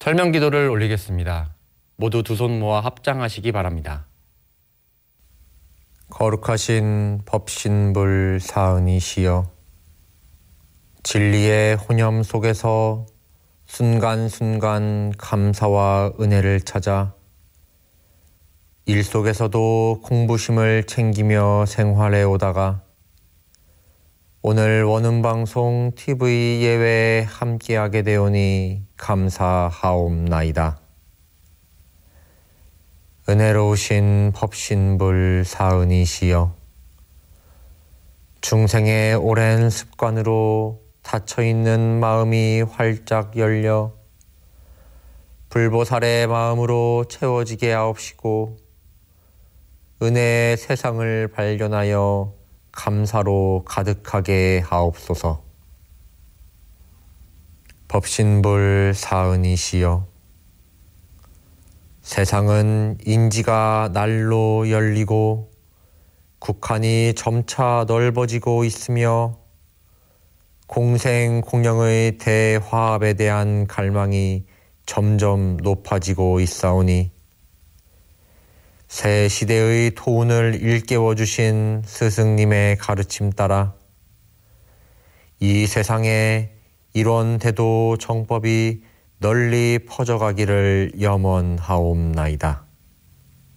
설명 기도를 올리겠습니다. 모두 두 손 모아 합장하시기 바랍니다. 거룩하신 법신불 사은이시여, 진리의 혼념 속에서 순간순간 감사와 은혜를 찾아 일 속에서도 공부심을 챙기며 생활해 오다가 오늘 원음방송 TV 예외에 함께하게 되오니 감사하옵나이다. 은혜로우신 법신불 사은이시여, 중생의 오랜 습관으로 닫혀있는 마음이 활짝 열려 불보살의 마음으로 채워지게 하옵시고 은혜의 세상을 발견하여 감사로 가득하게 하옵소서. 법신불 사은이시여, 세상은 인지가 날로 열리고 국한이 점차 넓어지고 있으며 공생공령의 대화합에 대한 갈망이 점점 높아지고 있사오니 새 시대의 토운을 일깨워 주신 스승님의 가르침 따라 이 세상에 이런 대도 정법이 널리 퍼져가기를 염원하옵나이다.